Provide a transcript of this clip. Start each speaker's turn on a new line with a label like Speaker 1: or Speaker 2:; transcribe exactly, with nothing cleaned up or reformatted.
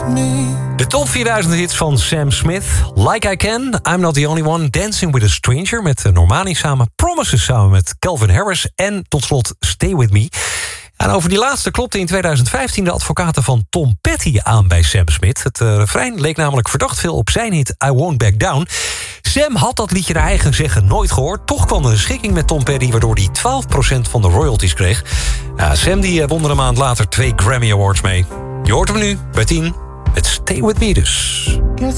Speaker 1: De top vierduizend hits van Sam Smith. Like I Can, I'm Not The Only One, Dancing With A Stranger met Normani samen, Promises samen met Calvin Harris en tot slot Stay With Me. En over die laatste klopte in tweeduizend vijftien de advocaten van Tom Petty aan bij Sam Smith. Het uh, refrein leek namelijk verdacht veel op zijn hit I Won't Back Down. Sam had dat liedje naar eigen zeggen nooit gehoord. Toch kwam er een schikking met Tom Petty, waardoor hij twaalf procent van de royalties kreeg. Uh, Sam die uh, won er een maand later twee Grammy Awards mee. Je hoort hem nu bij tien met Stay With Me dus.